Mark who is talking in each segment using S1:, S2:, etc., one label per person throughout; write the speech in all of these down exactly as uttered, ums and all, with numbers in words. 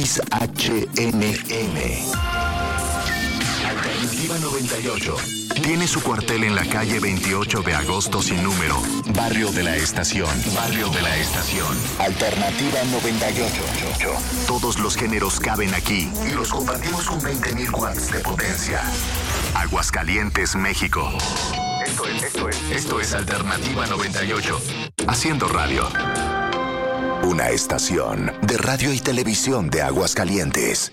S1: X H N M. Alternativa noventa y ocho. Tiene su cuartel en la calle veintiocho de agosto sin número. Barrio de la Estación. Barrio de la Estación. Alternativa noventa y ocho. Todos los géneros caben aquí y los compartimos con veinte mil watts de potencia. Aguascalientes, México. Esto es, esto es, esto es Alternativa noventa y ocho. Haciendo radio. Una estación de radio y televisión de Aguascalientes.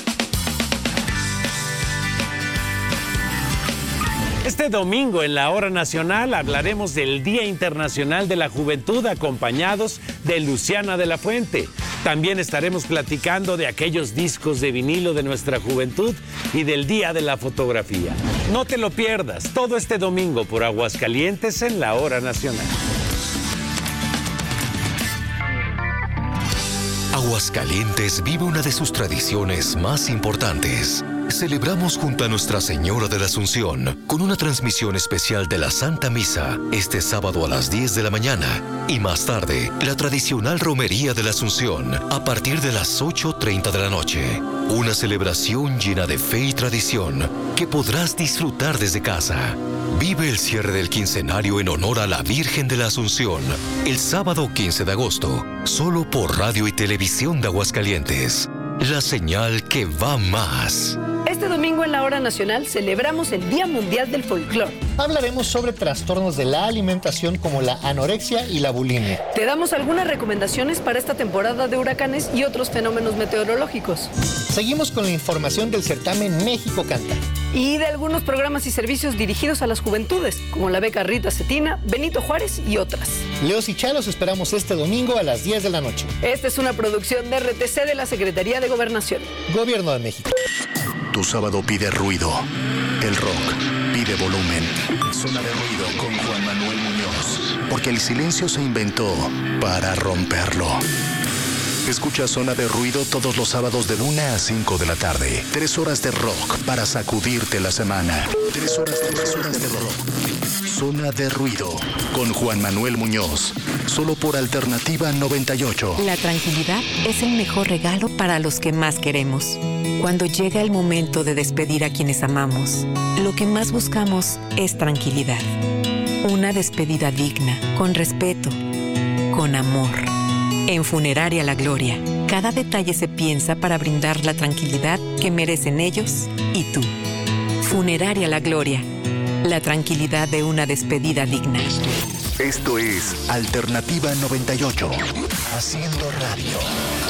S2: Este domingo en la Hora Nacional hablaremos del Día Internacional de la Juventud acompañados de Luciana de la Fuente. También estaremos platicando de aquellos discos de vinilo de nuestra juventud y del Día de la Fotografía. No te lo pierdas, todo este domingo por Aguascalientes en la Hora Nacional.
S3: Aguascalientes vive una de sus tradiciones más importantes. Celebramos junto a Nuestra Señora de la Asunción con una transmisión especial de la Santa Misa este sábado a las diez de la mañana y más tarde la tradicional Romería de la Asunción a partir de las ocho treinta de la noche. Una celebración llena de fe y tradición que podrás disfrutar desde casa. Vive el cierre del quincenario en honor a la Virgen de la Asunción el sábado quince de agosto, solo por Radio y Televisión de Aguascalientes. La señal que va más.
S4: Este domingo en la Hora Nacional celebramos el Día Mundial del Folclor.
S5: Hablaremos sobre trastornos de la alimentación como la anorexia y la bulimia.
S4: Te damos algunas recomendaciones para esta temporada de huracanes y otros fenómenos meteorológicos.
S5: Seguimos con la información del certamen México Canta.
S4: Y de algunos programas y servicios dirigidos a las juventudes, como la beca Rita Cetina, Benito Juárez y otras.
S5: Leos y Chalos esperamos este domingo a las diez de la noche.
S4: Esta es una producción de R T C de la Secretaría de Gobernación.
S5: Gobierno de México.
S1: Tu sábado pide ruido. El rock pide volumen. Zona de ruido con Juan Manuel Muñoz. Porque el silencio se inventó para romperlo. Escucha Zona de Ruido todos los sábados de una a cinco de la tarde. Tres horas de rock para sacudirte la semana. Tres horas de, tres horas de rock. Zona de Ruido con Juan Manuel Muñoz. Solo por Alternativa noventa y ocho.
S6: La tranquilidad es el mejor regalo para los que más queremos. Cuando llega el momento de despedir a quienes amamos, lo que más buscamos es tranquilidad. Una despedida digna, con respeto, con amor. En Funeraria La Gloria, cada detalle se piensa para brindar la tranquilidad que merecen ellos y tú. Funeraria La Gloria, la tranquilidad de una despedida digna.
S1: Esto es Alternativa noventa y ocho. Haciendo radio.